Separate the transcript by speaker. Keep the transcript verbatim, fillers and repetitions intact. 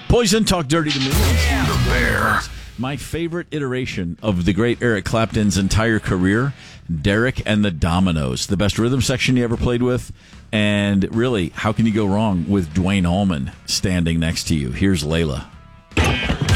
Speaker 1: Poison, talk dirty to me.
Speaker 2: The Bear.
Speaker 1: My favorite iteration of the great Eric Clapton's entire career, Derek and the Dominoes. The best rhythm section you ever played with. And really, how can you go wrong with Dwayne Allman standing next to you? Here's Layla.